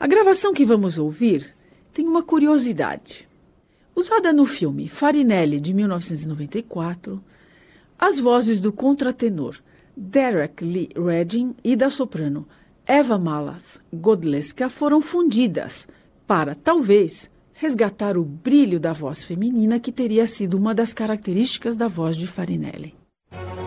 A gravação que vamos ouvir tem uma curiosidade. Usada no filme Farinelli, de 1994, as vozes do contratenor Derek Lee Redding e da soprano Eva Malas Godleska foram fundidas para, talvez, resgatar o brilho da voz feminina que teria sido uma das características da voz de Farinelli.